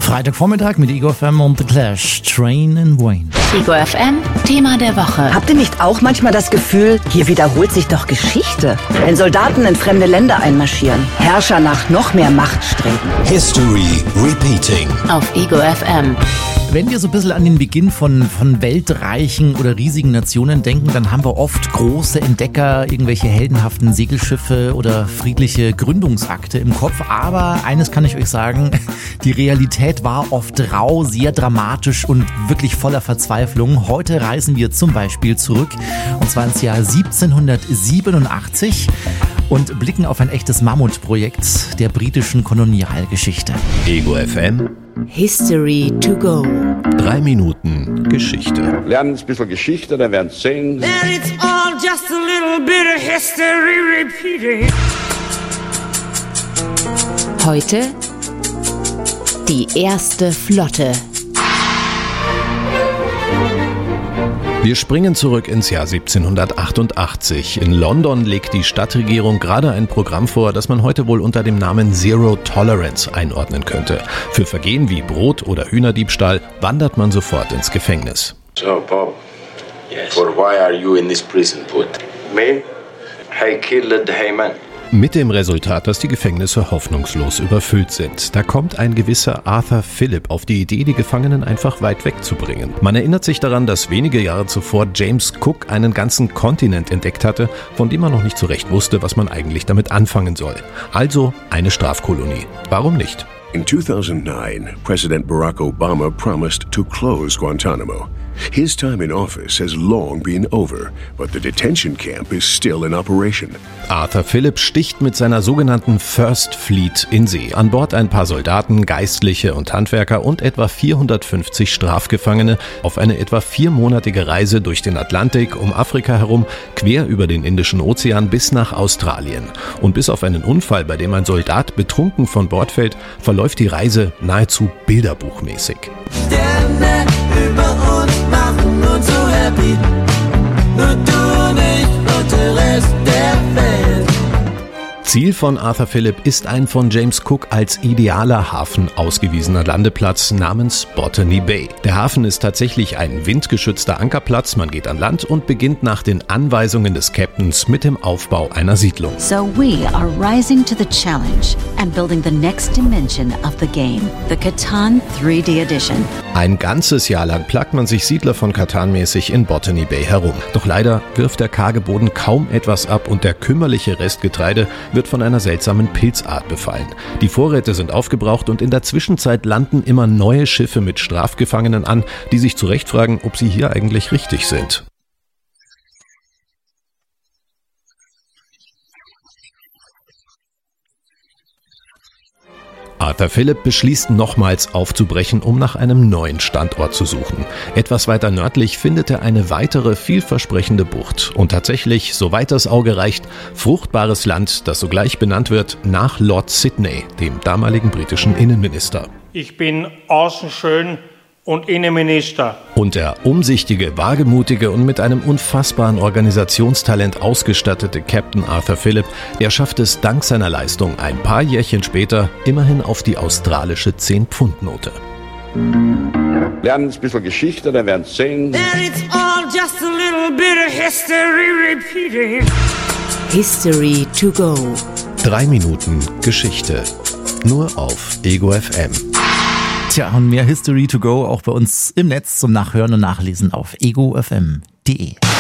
Freitagvormittag mit Ego FM und The Clash, Train and Wayne. Ego FM, Thema der Woche. Habt ihr nicht auch manchmal das Gefühl, hier wiederholt sich doch Geschichte? Wenn Soldaten in fremde Länder einmarschieren, Herrscher nach noch mehr Macht streben. History repeating. Auf Ego FM. Wenn wir so ein bisschen an den Beginn von weltreichen oder riesigen Nationen denken, dann haben wir oft große Entdecker, irgendwelche heldenhaften Segelschiffe oder friedliche Gründungsakte im Kopf. Aber eines kann ich euch sagen, die Realität war oft rau, sehr dramatisch und wirklich voller Verzweiflung. Heute reisen wir zum Beispiel zurück, und zwar ins Jahr 1787 und blicken auf ein echtes Mammutprojekt der britischen Kolonialgeschichte. Ego FM. History to go. 3 Minuten Geschichte. Lernen ein bisschen Geschichte, dann werden Sie sehen. And it's all just a little bit of history repeating. Heute die erste Flotte. Wir springen zurück ins Jahr 1788. In London legt die Stadtregierung gerade ein Programm vor, das man heute wohl unter dem Namen Zero Tolerance einordnen könnte. Für Vergehen wie Brot- oder Hühnerdiebstahl wandert man sofort ins Gefängnis. So, Bob. Yes. For why are you in this prison put? Me? I killed the Hayman. Mit dem Resultat, dass die Gefängnisse hoffnungslos überfüllt sind. Da kommt ein gewisser Arthur Phillip auf die Idee, die Gefangenen einfach weit wegzubringen. Man erinnert sich daran, dass wenige Jahre zuvor James Cook einen ganzen Kontinent entdeckt hatte, von dem man noch nicht so recht wusste, was man eigentlich damit anfangen soll. Also eine Strafkolonie. Warum nicht? In 2009, President Barack Obama promised to close Guantanamo. His time in office has long been over, but the detention camp is still in operation. Arthur Phillip sticht mit seiner sogenannten First Fleet in See. An Bord ein paar Soldaten, Geistliche und Handwerker und etwa 450 Strafgefangene auf eine etwa 4-monatige Reise durch den Atlantik, um Afrika herum, quer über den Indischen Ozean bis nach Australien. Und bis auf einen Unfall, bei dem ein Soldat betrunken von Bord fällt, verläuft die Reise nahezu bilderbuchmäßig. Sterne über uns machen uns so happy. Nur du nicht und der Rest der Welt. Ziel von Arthur Phillip ist ein von James Cook als idealer Hafen ausgewiesener Landeplatz namens Botany Bay. Der Hafen ist tatsächlich ein windgeschützter Ankerplatz, man geht an Land und beginnt nach den Anweisungen des Captains mit dem Aufbau einer Siedlung. So we are rising to the challenge and building the next dimension of the game, the Catan 3D Edition. Ein ganzes Jahr lang plagt man sich Siedler von Catan mäßig in Botany Bay herum. Doch leider wirft der karge Boden kaum etwas ab und der kümmerliche Restgetreide wird von einer seltsamen Pilzart befallen. Die Vorräte sind aufgebraucht und in der Zwischenzeit landen immer neue Schiffe mit Strafgefangenen an, die sich zu Recht fragen, ob sie hier eigentlich richtig sind. Arthur Phillip beschließt nochmals aufzubrechen, um nach einem neuen Standort zu suchen. Etwas weiter nördlich findet er eine weitere vielversprechende Bucht. Und tatsächlich, soweit das Auge reicht, fruchtbares Land, das sogleich benannt wird nach Lord Sidney, dem damaligen britischen Innenminister. Ich bin außen schön und Innenminister. Und der umsichtige, wagemutige und mit einem unfassbaren Organisationstalent ausgestattete Captain Arthur Phillip, der schafft es dank seiner Leistung ein paar Jährchen später immerhin auf die australische 10-Pfund-Note. Lernen ein bisschen Geschichte, dann werden Sie sehen. And it's all just a little bit of history repeating. History to go. 3 Minuten Geschichte. Nur auf Ego FM. Tja, und mehr History to go auch bei uns im Netz zum Nachhören und Nachlesen auf egofm.de.